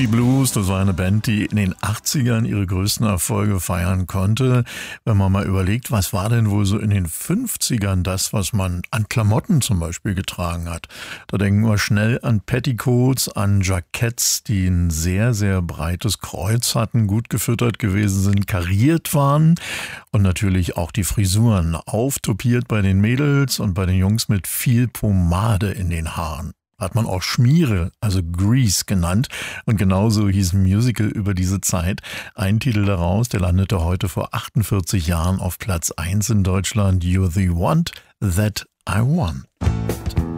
Blues, das war eine Band, die in den 80ern ihre größten Erfolge feiern konnte. Wenn man mal überlegt, was war denn wohl so in den 50ern das, was man an Klamotten zum Beispiel getragen hat? Da denken wir schnell an Petticoats, an Jacketts, die ein sehr, sehr breites Kreuz hatten, gut gefüttert gewesen sind, kariert waren und natürlich auch die Frisuren auftopiert bei den Mädels und bei den Jungs mit viel Pomade in den Haaren. Hat man auch Schmiere, also Grease genannt. Und genauso hieß ein Musical über diese Zeit. Ein Titel daraus, der landete heute vor 48 Jahren auf Platz 1 in Deutschland. You're the one that I want.